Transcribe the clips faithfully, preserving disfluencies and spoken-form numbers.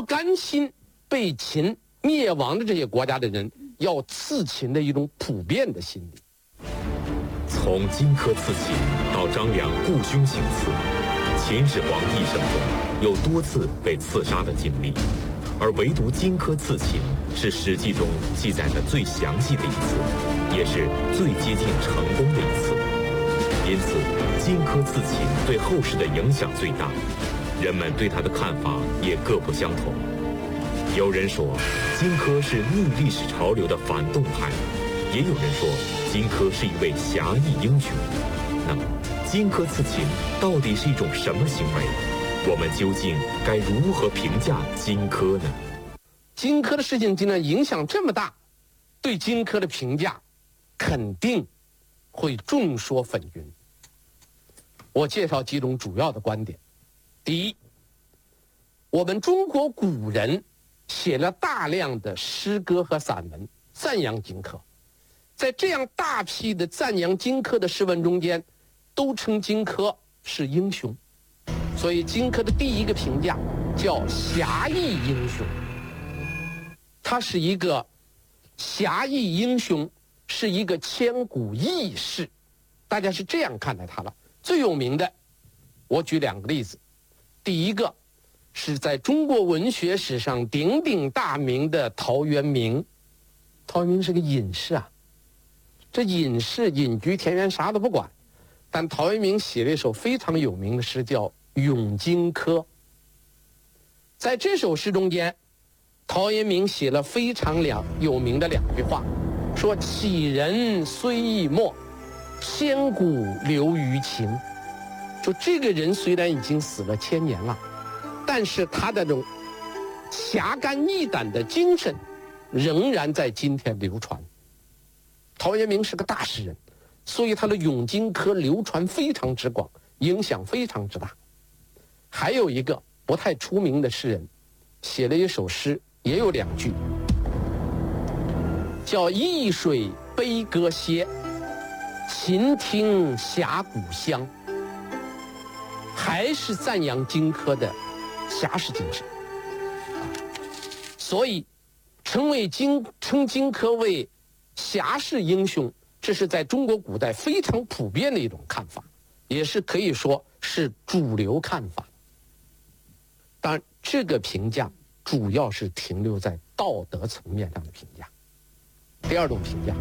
甘心被秦灭亡的这些国家的人要刺秦的一种普遍的心理。 从荆轲刺秦到张良雇凶行刺，秦始皇一生中有多次被刺杀的经历，而唯独荆轲刺秦是《史记》中记载的最详细的一次，也是最接近成功的一次。因此，荆轲刺秦对后世的影响最大，人们对他的看法也各不相同。有人说，荆轲是逆历史潮流的反动派，也有人说荆轲是一位侠义英雄。那么，荆轲刺秦到底是一种什么行为？我们究竟该如何评价荆轲呢？ 荆轲的事情竟然影响这么大，对荆轲的评价肯定会众说纷纭。我介绍几种主要的观点。第一，我们中国古人写了大量的诗歌和散文赞扬荆轲，在这样大批的赞扬荆轲的诗文中间，都称荆轲是英雄。所以荆轲的第一个评价叫侠义英雄，他是一个侠义英雄，是一个千古义士，大家是这样看待他了。最有名的，我举两个例子。第一个是在中国文学史上鼎鼎大名的陶渊明。陶渊明是个隐士啊，这隐士隐居田园啥都不管，但陶渊明写了一首非常有名的诗叫《咏荆轲》。在这首诗中间，陶渊明写了非常两有名的两句话，说杞人虽易没，千古留于秦。就这个人虽然已经死了千年了，但是他的这种侠肝义胆的精神仍然在今天流传。陶渊明是个大诗人，所以他的《咏荆轲》流传非常之广，影响非常之大。还有一个不太出名的诗人，写了一首诗，也有两句，叫易水悲歌歇，秦听峡谷香。还是赞扬荆轲的侠士精神。所以称为荆称荆轲为侠士英雄，这是在中国古代非常普遍的一种看法，也是可以说是主流看法。当然，这个评价主要是停留在道德层面上的评价。第二种评价，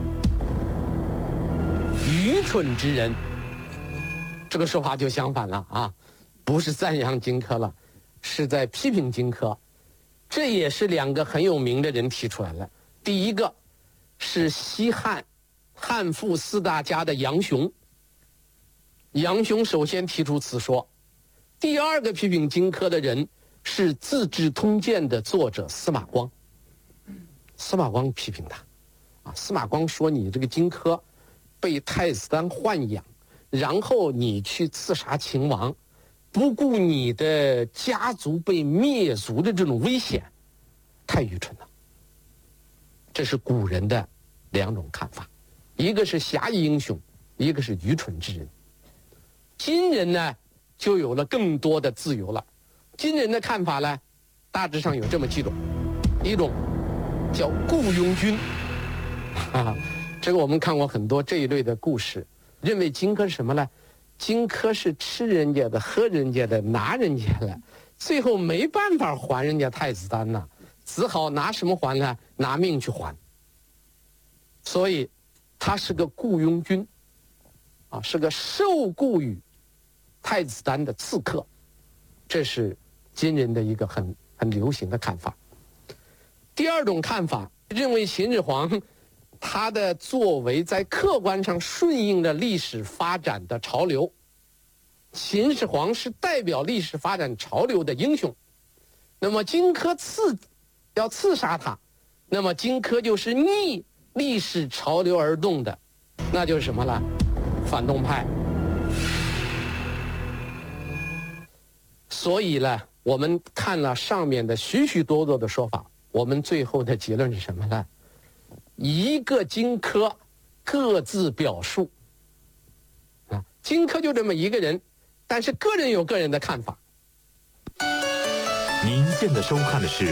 愚蠢之人，这个说法就相反了啊，不是赞扬荆轲了，是在批评荆轲。这也是两个很有名的人提出来了。第一个是西汉汉赋四大家的杨雄，杨雄首先提出此说。第二个批评荆轲的人是《资治通鉴》的作者司马光。司马光批评他啊，司马光说你这个荆轲被太子丹豢养，然后你去刺杀秦王，不顾你的家族被灭族的这种危险，太愚蠢了。这是古人的两种看法，一个是侠义英雄，一个是愚蠢之人。今人呢，就有了更多的自由了。今人的看法呢，大致上有这么几种，一种叫雇佣军，啊，这个我们看过很多这一类的故事，认为荆轲是什么呢？荆轲是吃人家的、喝人家的、拿人家的，最后没办法还人家太子丹呐，只好拿什么还呢？拿命去还。所以，他是个雇佣军，啊，是个受雇于太子丹的刺客，这是今人的一个很很流行的看法。第二种看法认为秦始皇他的作为在客观上顺应了历史发展的潮流，秦始皇是代表历史发展潮流的英雄。那么荆轲刺要刺杀他，那么荆轲就是逆历史潮流而动的，那就是什么了？反动派。所以呢，我们看了上面的许许多多的说法，我们最后的结论是什么呢？一个荆轲各自表述啊，荆轲就这么一个人，但是个人有个人的看法。 您现在收看的是